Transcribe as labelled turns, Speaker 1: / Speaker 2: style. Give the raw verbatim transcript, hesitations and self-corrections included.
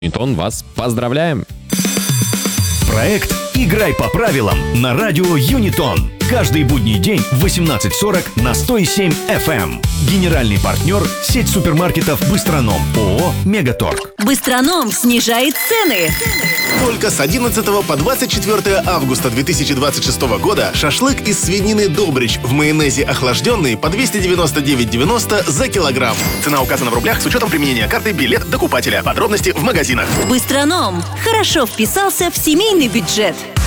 Speaker 1: Юнитон, вас поздравляем!
Speaker 2: Проект «Играй по правилам» на радио Юнитон. Каждый будний день в восемнадцать сорок на сто семь эф эм. Генеральный партнер – сеть супермаркетов «Быстроном» ООО «Мегаторг».
Speaker 3: «Быстроном» снижает цены.
Speaker 4: Только с одиннадцатого по двадцать четвёртое августа две тысячи двадцать шестого года шашлык из свинины «Добрич» в майонезе охлажденный по двести девяносто девять девяносто за килограмм. Цена указана в рублях с учетом применения карты «Билет докупателя». Подробности в магазинах.
Speaker 3: «Быстроном» хорошо вписался в семейный бюджет.